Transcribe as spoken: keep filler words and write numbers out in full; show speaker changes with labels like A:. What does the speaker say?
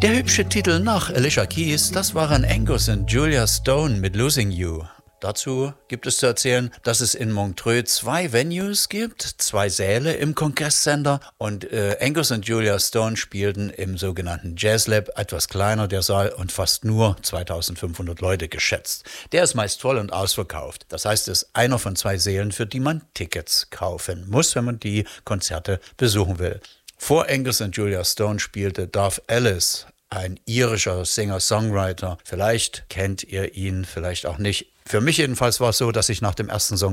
A: Der hübsche Titel nach Alicia Keys, das waren Angus und Julia Stone mit Losing You. Dazu gibt es zu erzählen, dass es in Montreux zwei Venues gibt, zwei Säle im Kongresscenter und äh, Angus und Julia Stone spielten im sogenannten Jazz Lab, etwas kleiner der Saal und fast nur zweitausendfünfhundert Leute geschätzt. Der ist meist voll und ausverkauft. Das heißt, es ist einer von zwei Sälen, für die man Tickets kaufen muss, wenn man die Konzerte besuchen will. Vor Angus und Julia Stone spielte Darv Ellis, ein irischer Singer-Songwriter. Vielleicht kennt ihr ihn, vielleicht auch nicht. Für mich jedenfalls war es so, dass ich nach dem ersten Song